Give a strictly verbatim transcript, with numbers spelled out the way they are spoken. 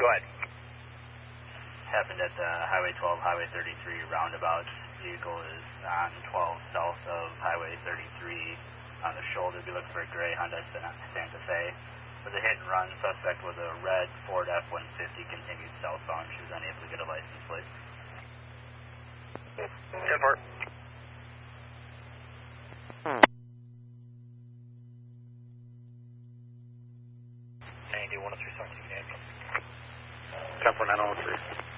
Go ahead. Happened at the Highway twelve, Highway thirty-three roundabout. Vehicle is on twelve south of Highway thirty-three on the shoulder. Be looking for a gray Hyundai Santa Fe. For the hit and run, suspect was a red Ford F one fifty, continued southbound. She was unable to get a license plate. ten four. ninety-one oh three, seventeen, ten four nine oh three.